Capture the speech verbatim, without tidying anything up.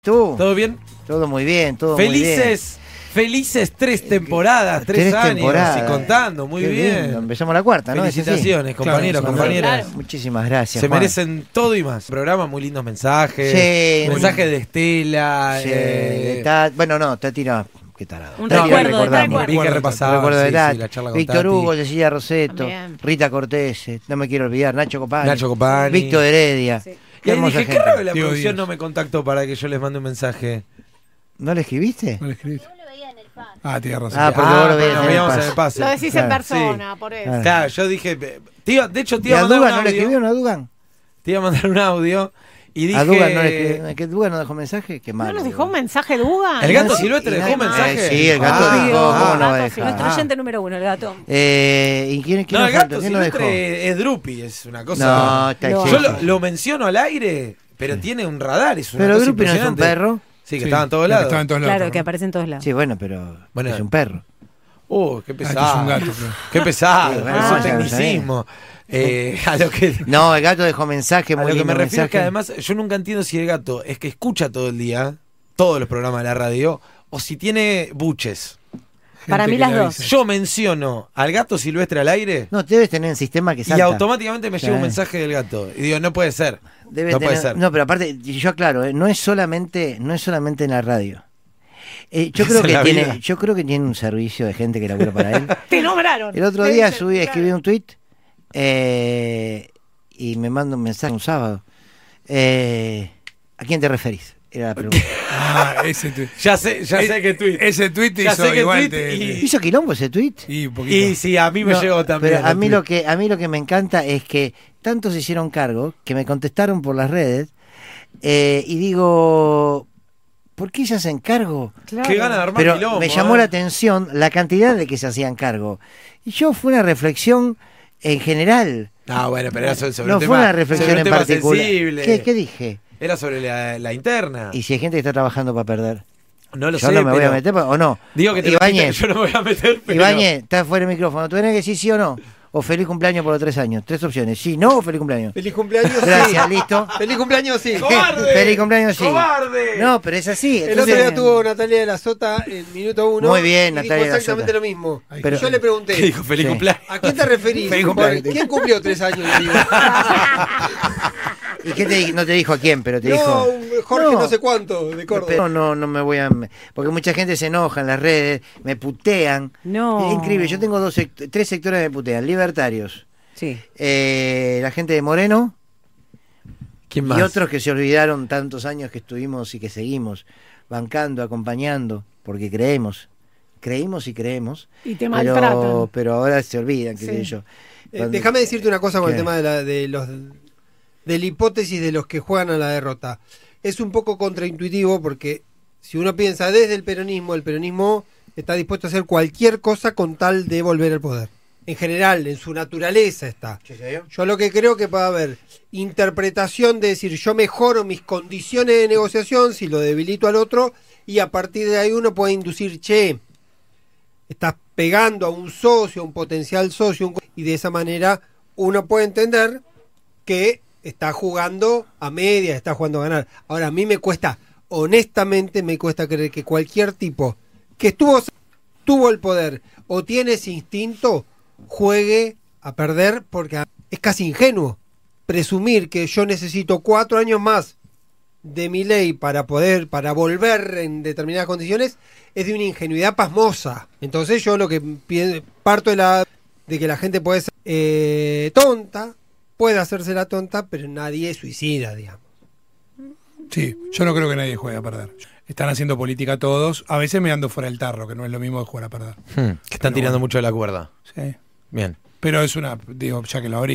¿Tú? ¿Todo bien? Todo muy bien, todo felices, muy bien. Felices tres temporadas, tres, tres años temporadas. y contando, muy Qué bien. lindo. Empezamos la cuarta, ¿no? Felicitaciones, compañeros, Claro, compañeras. claro. Muchísimas gracias, Se Juan. merecen todo y más. Programa, muy lindos mensajes. Sí, mensajes de Estela. Sí, eh, de Tati. Bueno, no, Tati no. Qué tarado. Un Tati recuerdo, la recordamos. Vi que repasaba, Recuerdo de sí, Tati. sí, la charla con Víctor Tati. Hugo, Cecilia Roseto, También. Rita Cortés, eh, no me quiero olvidar, Nacho Copani, Nacho Copani. Víctor Heredia. Sí. Qué Y ahí hermosa dije, qué gente. raro que la Dios, producción Dios. no me contactó para que yo les mande un mensaje. ¿No le escribiste? ¿No le escribiste? Ah, tienes razón. Ah, porque vos lo veías nos en el veíamos pase. en el pase. Lo decís Claro, en persona, por eso. Claro. Claro, yo dije, tío, de hecho te ¿Y iba a a mandar un Dugan no le audio. escribieron a Dugan? Te iba a mandar un audio y dije. ¿A Dugan no le escribieron? ¿Que Dugan no dejó mensaje? Qué malo. ¿No nos dejó un mensaje Dugan? ¿El gato Sí, silvestre y dejó nadie- mensaje? Eh, sí, el gato Ah, dejó, ah, ¿cómo no va a gato, dejar? Nuestro Ah. oyente número uno, el gato. Eh, ¿Y quién, quién No, nos el falta? gato ¿Quién nos dejó? silvestre es Drupi, es una cosa. No, está No. Yo exceso. lo, lo menciono al aire, pero tiene un radar, es una Pero cosa Drupi no es un impresionante. perro. Sí, que Sí, estaba en todos que lados. estaba en todos lados. Claro, que ¿no? aparece en todos lados. Sí, bueno, pero Bueno. es un perro. Uh, qué Ah, pesado. esto es un gato, pero- Qué pesado, Sí, es bueno, un ya lo tecnicismo. Eh, a lo que, No, el gato dejó mensaje, a muy lo que lindo me refiero es que mensaje. además yo nunca entiendo si el gato es que escucha todo el día, todos los programas de la radio, o si tiene buches. Para Gente mí que las le dos. avisa. Yo menciono al gato silvestre al aire No, debes tener un sistema que y salta. automáticamente me llega un Sí. mensaje del gato. Y digo, no puede ser. Debes no tener- puede ser. No, pero aparte, yo aclaro, eh, no es solamente, no es solamente en la radio. Eh, yo creo Es en que la tiene, vida. yo creo que tiene un servicio de gente que labura para él. Te nombraron. El otro Te día dicen, subí, claro. escribí un tweet eh, y me manda un mensaje un sábado. Eh, ¿A quién te referís? Era la pregunta. Ah, ese tweet. Ya sé, ya sé qué tweet. Ese tweet Ya hizo sé qué igual. tweet te- y- ¿Hizo quilombo ese tweet? y un poquito. Y sí, a mí me No, llegó también. pero a el mí tweet. lo que a mí lo que me encanta es que tantos se hicieron cargo que me contestaron por las redes eh, y digo, ¿por qué se hacen cargo? Claro. Qué gana de armar Pero quilombo, me llamó ¿eh? la atención la cantidad de que se hacían cargo. Y yo fue una reflexión en general. Ah, bueno, pero era sobre, sobre No un fue tema, una reflexión sobre un en tema particular. sensible. ¿Qué, qué dije? Era sobre la, la interna. Y si hay gente que está trabajando para perder. No lo Yo sé, no me voy pero a meter, ¿o no? digo que te lo Ibáñez, metes, yo no me voy a meter, pero Ibáñez, está fuera del micrófono. ¿Tú tenés que decir sí o no? O feliz cumpleaños por los tres años. Tres opciones. Sí, no o feliz cumpleaños. Feliz cumpleaños, Gracias, sí. listo. Feliz cumpleaños, sí. ¡Cobarde! Feliz cumpleaños, sí. ¡Cobarde! No, pero es así. El entonces- otro día tuvo Natalia de la Sota en minuto uno. Muy bien, y Natalia dijo de la exactamente Sota. lo mismo. Pero- Y yo le pregunté, ¿Qué dijo? Feliz Sí. cumpleaños. ¿a quién te referís? Feliz cumpleaños. ¿Quién cumplió tres años? Le digo. ¿Y qué te di- no te dijo a quién, pero te No, dijo? un Jorge no. sé cuánto, de Córdoba. Pero no, no me voy a... Porque mucha gente se enoja en las redes, me putean. No. Es increíble, yo tengo dos sect- tres sectores que me putean. Libertarios, Sí. eh, la gente de Moreno ¿Quién más? y otros que se olvidaron tantos años que estuvimos y que seguimos bancando, acompañando, porque creemos. Creímos y creemos. Y te Pero, maltratan. pero ahora se olvidan, qué Sí. sé yo. Eh, Cuando- déjame decirte una cosa con ¿Qué? el tema de, la, de los de la hipótesis de los que juegan a la derrota. Es un poco contraintuitivo porque si uno piensa desde el peronismo, el peronismo está dispuesto a hacer cualquier cosa con tal de volver al poder. En general, en su naturaleza está. Yo lo que creo que puede haber interpretación de decir yo mejoro mis condiciones de negociación si lo debilito al otro y a partir de ahí uno puede inducir, che, estás pegando a un socio, a un potencial socio, un co- y de esa manera uno puede entender que está jugando a media, está jugando a ganar. Ahora, a mí me cuesta, honestamente me cuesta creer que cualquier tipo que estuvo tuvo el poder o tiene ese instinto juegue a perder porque es casi ingenuo presumir que yo necesito cuatro años más de mi ley para poder, para volver en determinadas condiciones, es de una ingenuidad pasmosa. Entonces yo lo que pi- parto de la de que la gente puede ser eh, tonta, puede hacerse la tonta, pero nadie es suicida, digamos. Sí, yo no creo que nadie juegue a perder. Están haciendo política todos, a veces me ando fuera del tarro, que no es lo mismo que jugar a perder. Hmm, que están Pero tirando bueno. mucho de la cuerda. Sí. Bien. Pero es una, digo, ya que lo abrí.